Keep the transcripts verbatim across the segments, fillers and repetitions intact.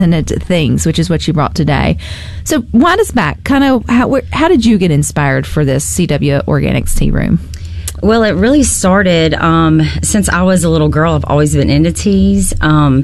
things, which is what you brought today. So wind us back. Kind of how where, how did you get inspired for this C W Organics Tea Room? Well, it really started um, since I was a little girl. I've always been into teas. Um,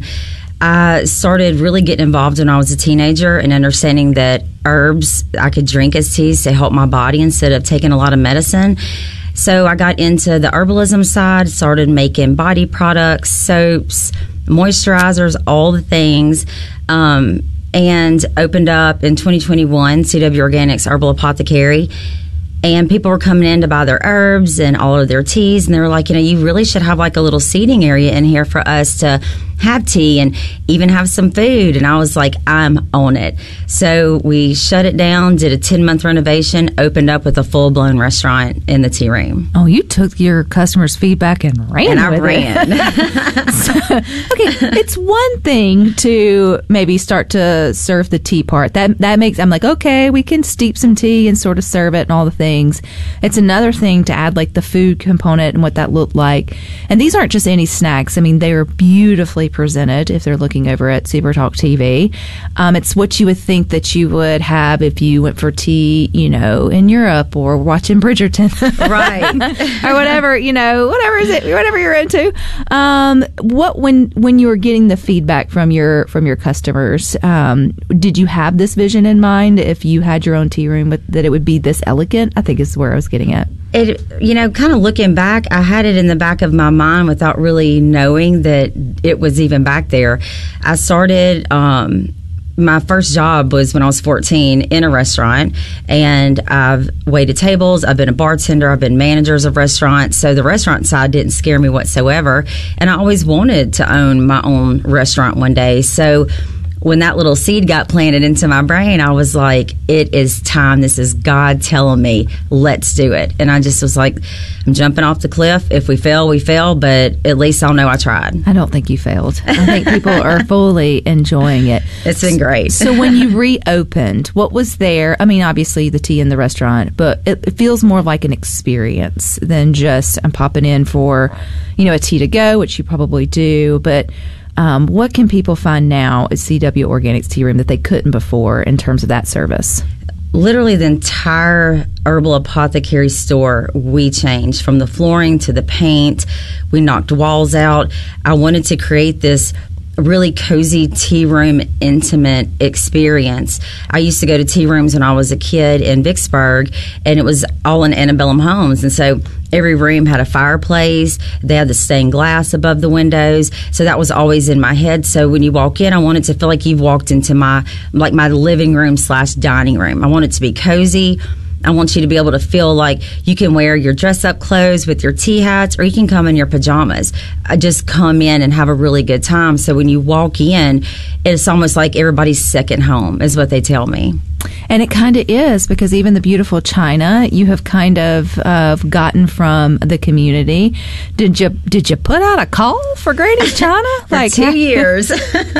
I started really getting involved when I was a teenager and understanding that herbs I could drink as teas to help my body instead of taking a lot of medicine. So I got into the herbalism side, started making body products, soaps, moisturizers, all the things, um, and opened up in twenty twenty-one C W Organics Herbal Apothecary. And people were coming in to buy their herbs and all of their teas, and they were like, you know, you really should have like a little seating area in here for us to have tea and even have some food. And I was like, I'm on it. So we shut it down, did a ten-month renovation, opened up with a full-blown restaurant in the tea room. Oh, you took your customers' feedback and ran and with I ran. it. So, okay, it's one thing to maybe start to serve the tea part. That that makes, I'm like, okay, we can steep some tea and sort of serve it and all the things. It's another thing to add like the food component and what that looked like. And these aren't just any snacks. I mean, they are beautifully presented if they're looking over at Super Talk T V. Um, it's what you would think that you would have if you went for tea, you know, in Europe or watching Bridgerton. Right. Or whatever, you know, whatever is it, whatever you're into. Um, what, when, when you were getting the feedback from your, from your customers, um, did you have this vision in mind if you had your own tea room, with, that it would be this elegant? I think is where I was getting at. It, you know, kind of looking back, I had it in the back of my mind without really knowing that it was even back there. I started, um, my first job was when I was fourteen in a restaurant, and I've waited tables, I've been a bartender, I've been managers of restaurants, so the restaurant side didn't scare me whatsoever, and I always wanted to own my own restaurant one day. So when that little seed got planted into my brain, I was like, it is time. This is God telling me, let's do it. And I just was like, I'm jumping off the cliff. If we fail, we fail, but at least I'll know I tried. I don't think you failed. I think people are fully enjoying it. It's been great. So when you reopened, what was there? I mean, obviously the tea in the restaurant, but it, it feels more like an experience than just I'm popping in for, you know, a tea to go, which you probably do, but Um, what can people find now at C W Organics Tea Room that they couldn't before in terms of that service? Literally the entire Herbal Apothecary store we changed, from the flooring to the paint. We knocked walls out. I wanted to create this really cozy tea room, intimate experience. I used to go to tea rooms when I was a kid in Vicksburg, and it was all in antebellum homes, and so every room had a fireplace. They had the stained glass above the windows, so that was always in my head. So when you walk in, I wanted to feel like you've walked into my like my living room slash dining room. I want it to be cozy. I want you to be able to feel like you can wear your dress-up clothes with your tea hats, or you can come in your pajamas. I just come in and have a really good time. So when you walk in, it's almost like everybody's second home, is what they tell me. And it kind of is, because even the beautiful china you have kind of uh, gotten from the community. Did you did you put out a call for Grady's China? For like two years,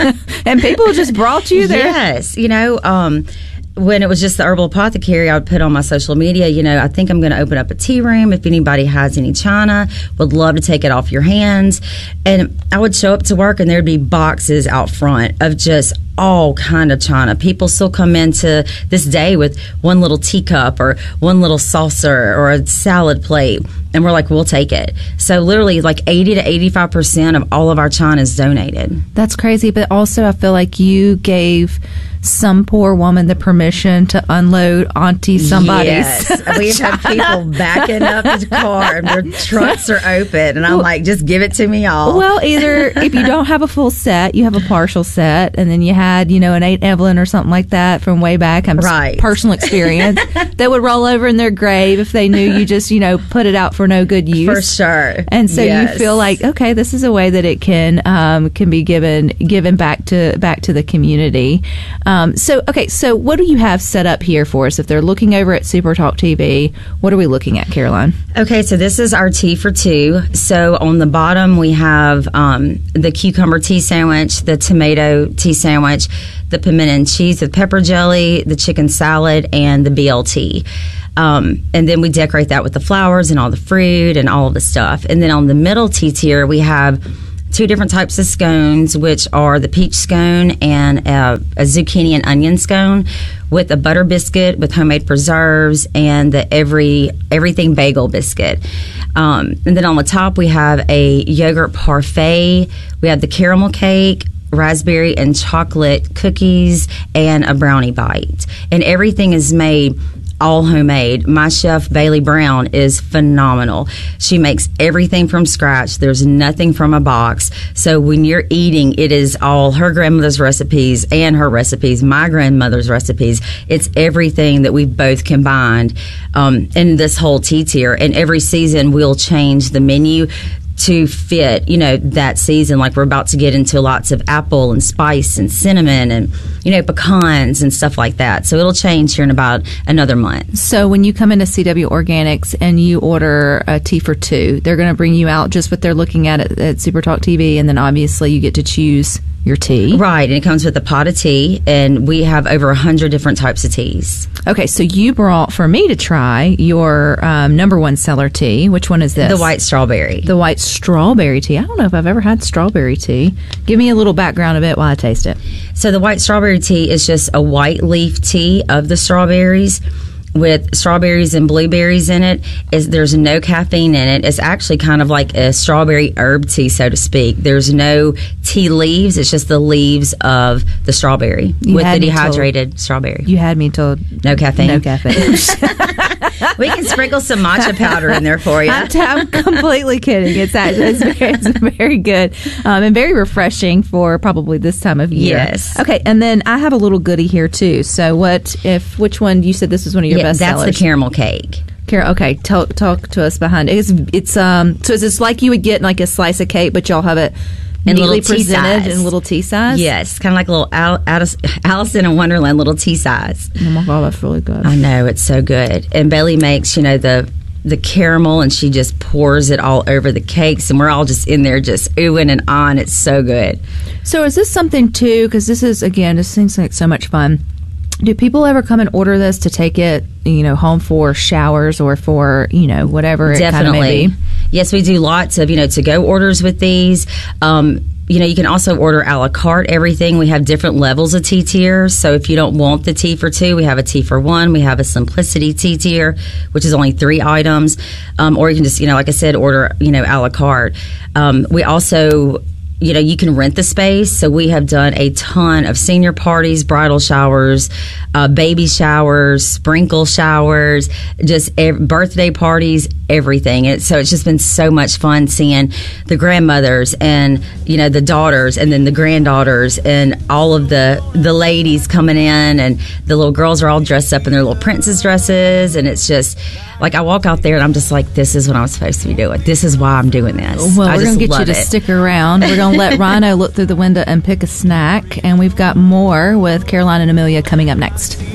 and people just brought you there. Yes, you know. Um, When it was just the Herbal Apothecary, I would put on my social media, you know, I think I'm going to open up a tea room. If anybody has any china, would love to take it off your hands. And I would show up to work, and there'd be boxes out front of just all kind of china. People still come into this day with one little teacup or one little saucer or a salad plate, and we're like, we'll take it. So literally like eighty to eighty-five percent of all of our china is donated. That's crazy, but also I feel like you gave some poor woman the permission to unload Auntie somebody's. Yes, we've had people backing up the car and their trunks are open, and I'm like, just give it to me all. Well, either if you don't have a full set, you have a partial set, and then you had, you know, an Aunt Evelyn or something like that from way back. I'm right. Personal experience that would roll over in their grave if they knew you just, you know, put it out for no good use. For sure. And so yes. you feel like, okay, this is a way that it can um, can be given given back to back to the community. Um, so, okay, so what do you have set up here for us? If they're looking over at Super Talk T V, what are we looking at, Caroline? Okay, so this is our tea for two. So on the bottom, we have um, the cucumber tea sandwich, the tomato tea sandwich, the pimento and cheese with pepper jelly, the chicken salad, and the B L T. Um, and then we decorate that with the flowers and all the fruit and all of the stuff. And then on the middle tea tier, we have two different types of scones, which are the peach scone and a, a zucchini and onion scone, with a butter biscuit with homemade preserves and the every everything bagel biscuit. Um, and then on the top, we have a yogurt parfait. We have the caramel cake, raspberry and chocolate cookies, and a brownie bite. And everything is made all homemade. My chef, Bailey Brown, is phenomenal. She makes everything from scratch. There's nothing from a box. So when you're eating, it is all her grandmother's recipes and her recipes, my grandmother's recipes. It's everything that we've both combined um, in this whole tea tier. And every season, we'll change the menu to fit, you know, that season. Like we're about to get into lots of apple and spice and cinnamon and, you know, pecans and stuff like that. So it'll change here in about another month. So when you come into C W Organics and you order a tea for two, they're going to bring you out just what they're looking at at, at Super Talk T V, and then obviously you get to choose your tea. Right, and it comes with a pot of tea, and we have over a hundred different types of teas. Okay, so you brought for me to try your um, number one seller tea. Which one is this? The white strawberry. The white strawberry tea. I don't know if I've ever had strawberry tea. Give me a little background of it while I taste it. So the white strawberry tea is just a white leaf tea of the strawberries, with strawberries and blueberries in it. Is there's no caffeine in it. It's actually kind of like a strawberry herb tea, so to speak. There's no tea leaves. It's just the leaves of the strawberry You with had the me told- dehydrated strawberry. You had me told No caffeine. no caffeine. We can sprinkle some matcha powder in there for you. I'm, t- I'm completely kidding. It's actually it's very, it's very good um, and very refreshing for probably this time of year. Yes. Okay, and then I have a little goodie here too. So what if? Which one? You said this is one of your Yeah, best that's sellers. the caramel cake. Cara- okay, talk talk to us behind it. It's it's um. So it's like you would get like a slice of cake, but y'all have it In neatly little tea presented size. in little tea size. Yes, kind of like a little Al- Alice, Alice in Wonderland little tea size. Oh my god, that's really good. I know, it's so good. And Bailey makes, you know, the the caramel, and she just pours it all over the cakes, and we're all just in there just oohing and on. It's so good. So is this something too? Because this is again, this seems like so much fun. Do people ever come and order this to take it, you know, home for showers or for, you know, whatever it kind of Definitely. may be? Yes, we do lots of, you know, to-go orders with these. Um, you know, you can also order a la carte everything. We have different levels of tea tiers. So if you don't want the tea for two, we have a tea for one. We have a simplicity tea tier, which is only three items. Um, or you can just, you know, like I said, order, you know, a la carte. Um, we also... You know, you can rent the space. So we have done a ton of senior parties, bridal showers, uh, baby showers, sprinkle showers, just ev- birthday parties, everything. And so it's just been so much fun seeing the grandmothers and, you know, the daughters and then the granddaughters and all of the, the ladies coming in, and the little girls are all dressed up in their little princess dresses. And it's just like, I walk out there and I'm just like, this is what I'm supposed to be doing. This is why I'm doing this. Well, I we're just going to get you love to it. stick around. We're going to let Rhino look through the window and pick a snack. And we've got more with Caroline and Amelia coming up next.